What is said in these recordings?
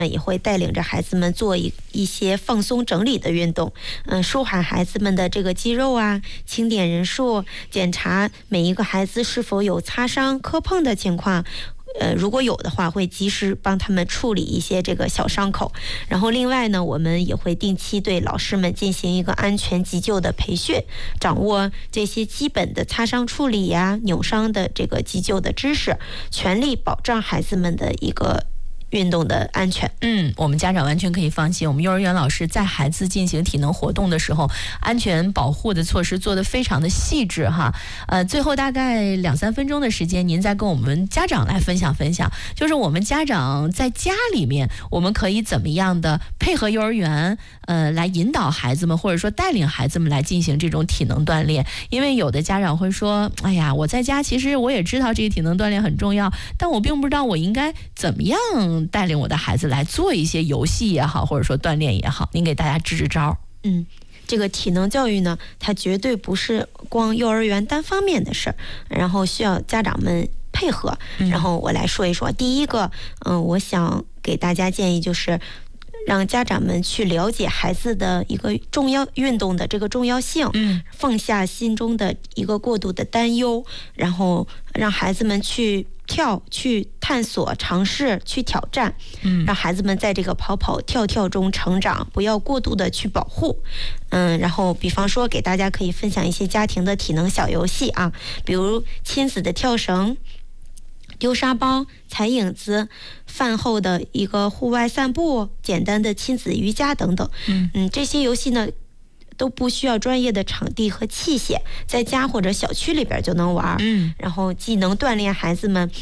也会带领着孩子们做一些放松整理的运动，舒缓孩子们的这个肌肉啊，清点人数，检查每一个孩子是否有擦伤、磕碰的情况。如果有的话，会及时帮他们处理一些这个小伤口。然后另外呢，我们也会定期对老师们进行一个安全急救的培训，掌握这些基本的擦伤处理呀、扭伤的这个急救的知识，全力保障孩子们的一个运动的安全。 我们家长完全可以放心，我们幼儿园老师在孩子进行体能活动的时候，安全保护的措施做得非常的细致哈。最后大概2-3分钟的时间，您再跟我们家长来分享分享，就是我们家长在家里面，我们可以怎么样的配合幼儿园，来引导孩子们，或者说带领孩子们来进行这种体能锻炼。因为有的家长会说，哎呀，我在家其实我也知道这个体能锻炼很重要，但我并不知道我应该怎么样带领我的孩子来做一些游戏也好，或者说锻炼也好，您给大家支支招。 这个体能教育呢，它绝对不是光幼儿园单方面的事儿，然后需要家长们配合。然后我来说一说，第一个，我想给大家建议就是让家长们去了解孩子的一个重要运动的这个重要性，放下心中的一个过度的担忧，然后让孩子们去跳、去探索、尝试、去挑战，让孩子们在这个跑跑跳跳中成长，不要过度的去保护。然后比方说给大家可以分享一些家庭的体能小游戏啊，比如亲子的跳绳、丢沙包、踩影子，饭后的一个户外散步，简单的亲子瑜伽等等。这些游戏呢都不需要专业的场地和器械，在家或者小区里边就能玩。然后既能锻炼孩子们，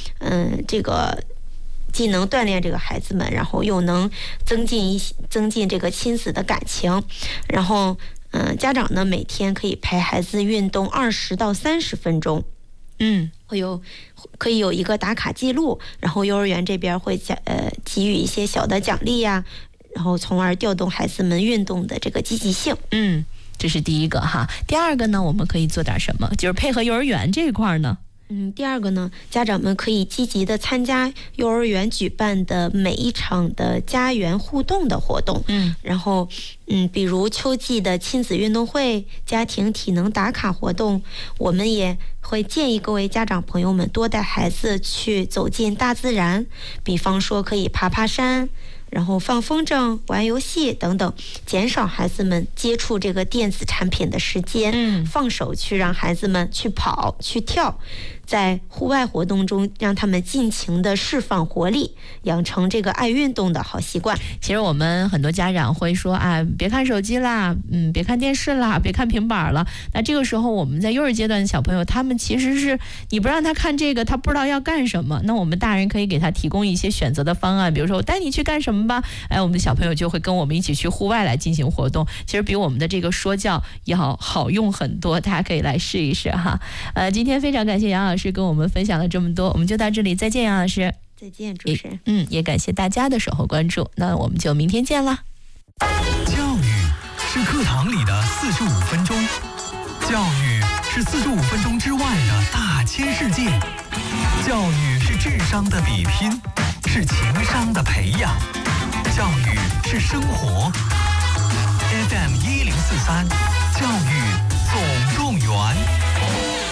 既能锻炼这个孩子们，然后又能增进这个亲子的感情。然后家长呢每天可以陪孩子运动20到30分钟。可以有一个打卡记录，然后幼儿园这边会给予一些小的奖励呀，然后从而调动孩子们运动的这个积极性。 这是第一个哈。第二个呢，我们可以做点什么？就是配合幼儿园这一块呢。 第二个呢，家长们可以积极的参加幼儿园举办的每一场的家园互动的活动。然后比如秋季的亲子运动会、家庭体能打卡活动，我们也会建议各位家长朋友们多带孩子去走进大自然，比方说可以爬爬山，然后放风筝、玩游戏等等，减少孩子们接触这个电子产品的时间，放手去让孩子们去跑、去跳，在户外活动中让他们尽情的释放活力，养成这个爱运动的好习惯。 其实我们很多家长会说啊，别看手机啦，别看电视啦，别看平板了。那这个时候我们在幼儿阶段的小朋友，他们其实是你不让他看这个，他不知道要干什么。那我们大人可以给他提供一些选择的方案，比如说我带你去干什么吧，我们的小朋友就会跟我们一起去户外来进行活动。其实比我们的这个说教要好用很多，大家可以来试一试哈。今天非常感谢杨老师跟我们分享了这么多，我们就到这里，再见杨老师。 再见主持人。 也感谢大家的守候关注，那我们就明天见了。 教育是课堂里的45分钟，教育是45分钟之外的大千世界，教育是智商的比拼，是情商的培养，教育是生活。FM 1043，教育总动员。